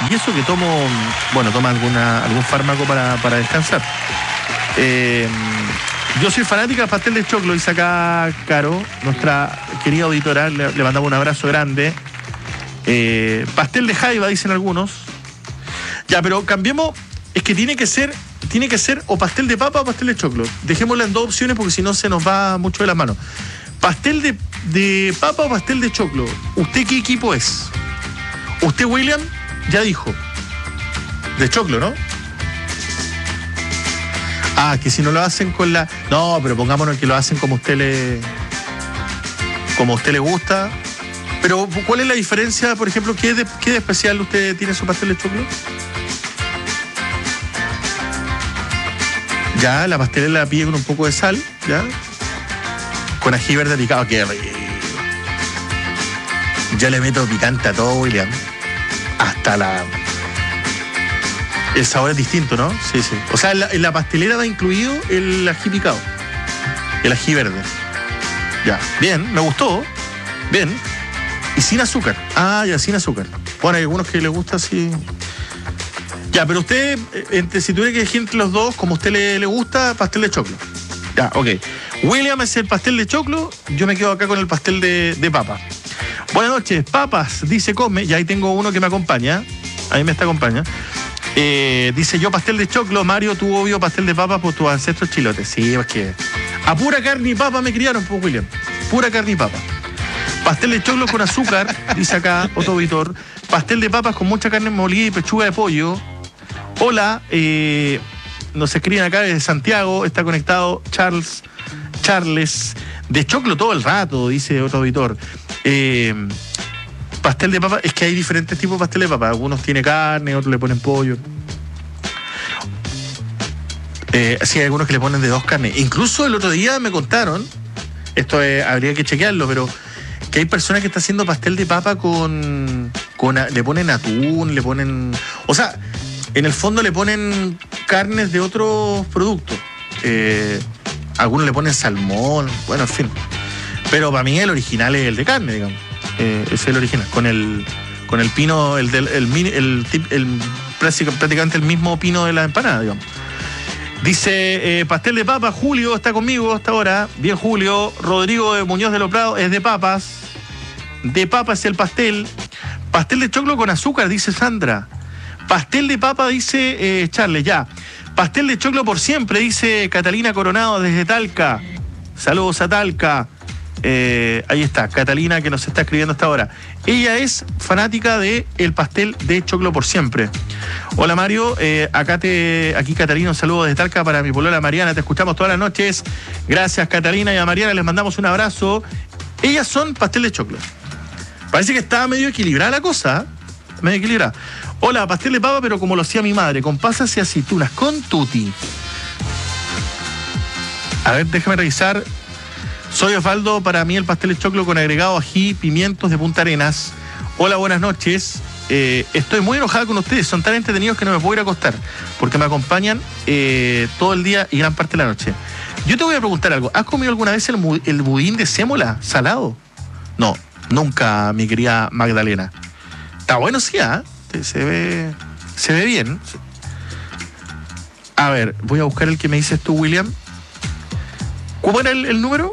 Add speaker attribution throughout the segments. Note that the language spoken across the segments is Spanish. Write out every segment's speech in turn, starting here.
Speaker 1: Y eso que toma algún fármaco para descansar. Yo soy fanática del pastel de choclo, dice acá Caro, nuestra querida auditora, le mandamos un abrazo grande. Pastel de jaiba, dicen algunos. Ya, pero cambiemos, es que tiene que ser o pastel de papa o pastel de choclo. Dejémosla en dos opciones porque si no se nos va mucho de las manos. ¿Pastel de papa o pastel de choclo? ¿Usted qué equipo es? Usted, William, ya dijo. De choclo, ¿no? Ah, que si no lo hacen con la... No, pero pongámonos que lo hacen como a usted le gusta. Pero, ¿cuál es la diferencia, por ejemplo? ¿Qué de especial usted tiene su pastel de choclo? Ya, la pastelera la pide con un poco de sal, ¿ya? Con ají verde picado, qué rico. Yo le meto picante a todo, William. Hasta el sabor es distinto, ¿no? Sí. O sea, en la pastelera va incluido el ají picado. El ají verde. Ya, bien, me gustó. Bien. Y sin azúcar. Ah, ya, sin azúcar. Bueno, hay algunos que les gusta así. Ya, pero usted, si tuviera que elegir entre los dos, como a usted le gusta, pastel de choclo. Ya, ok. William es el pastel de choclo, yo me quedo acá con el pastel de papa. Buenas noches, papas, dice Cosme, y ahí tengo uno que me acompaña, ahí me acompaña. Dice yo pastel de choclo, Mario, tú obvio pastel de papa por tus ancestros chilotes. Sí, es que a pura carne y papa me criaron, pues, William. Pura carne y papa. Pastel de choclo con azúcar, dice acá Otto Vitor. Pastel de papas con mucha carne molida y pechuga de pollo. Hola, nos escriben acá desde Santiago, está conectado Charles, de choclo todo el rato, dice otro auditor. Pastel de papa, es que hay diferentes tipos de pastel de papa, algunos tiene carne, otros le ponen pollo. Sí, hay algunos que le ponen de dos carnes. Incluso el otro día me contaron, esto habría que chequearlo, pero que hay personas que están haciendo pastel de papa le ponen atún, le ponen... O sea, en el fondo le ponen carnes de otros productos. Algunos le ponen salmón, bueno, en fin. Pero para mí el original es el de carne, digamos. Es el original. Con el pino, prácticamente el mismo pino de la empanada, digamos. Dice, pastel de papa, Julio está conmigo hasta ahora. Bien, Julio. Rodrigo de Muñoz de los Prados es de papas. De papas es el pastel. Pastel de choclo con azúcar, dice Sandra. Pastel de papa, dice Charles, ya. Pastel de choclo por siempre, dice Catalina Coronado desde Talca. Saludos a Talca. Ahí está, Catalina que nos está escribiendo hasta ahora. Ella es fanática del pastel de choclo por siempre. Hola Mario, aquí Catalina, un saludo desde Talca para mi polola Mariana, te escuchamos todas las noches. Gracias Catalina, y a Mariana les mandamos un abrazo. Ellas son pastel de choclo. Parece que está medio equilibrada la cosa, medio equilibrada. Hola, pastel de papa, pero como lo hacía mi madre, con pasas y aceitunas, con tutti. A ver, déjame revisar. Soy Osvaldo, para mí el pastel de choclo con agregado ají, pimientos de Punta Arenas. Hola, buenas noches. Estoy muy enojada con ustedes, son tan entretenidos que no me puedo ir a acostar, porque me acompañan todo el día y gran parte de la noche. Yo te voy a preguntar algo. ¿Has comido alguna vez el budín de sémola salado? No, nunca, mi querida Magdalena. Está bueno, sí, ¿eh? Se ve bien. A ver, voy a buscar el que me dices tú, William. ¿Cómo era el número?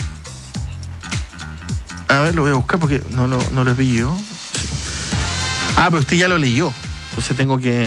Speaker 1: A ver, lo voy a buscar porque no lo vi yo. Ah, pero usted ya lo leyó. Entonces tengo que...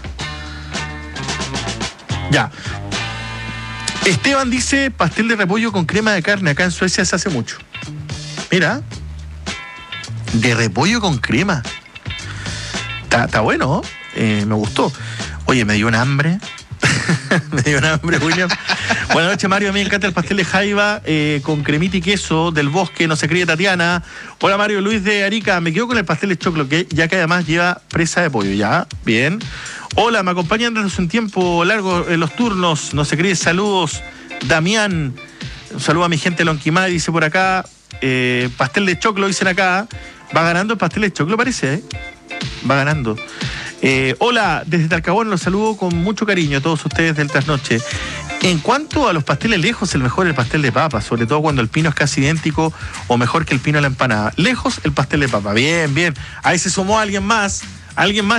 Speaker 1: Ya. Esteban dice pastel de repollo con crema de carne. Acá en Suecia se hace mucho. Mira. De repollo con crema. Está bueno, me gustó. Oye, me dio un hambre. Me dio un hambre, William. Buenas noches, Mario. A mí me encanta el pastel de jaiba con cremita y queso del bosque. No se cree Tatiana. Hola, Mario. Luis de Arica. Me quedo con el pastel de choclo, ya que además lleva presa de pollo. Ya, bien. Hola, me acompañan desde un tiempo largo en los turnos. No se cree. Saludos, Damián. Un saludo a mi gente de Lonquimay, dice por acá. Pastel de choclo, dicen acá. Va ganando el pastel de choclo, parece, ¿eh? Va ganando. Hola, desde Talcahuano los saludo con mucho cariño a todos ustedes del Trasnoche. En cuanto a los pasteles lejos, el mejor es el pastel de papa, sobre todo cuando el pino es casi idéntico o mejor que el pino de la empanada. Lejos, el pastel de papa. Bien, bien. Ahí se sumó alguien más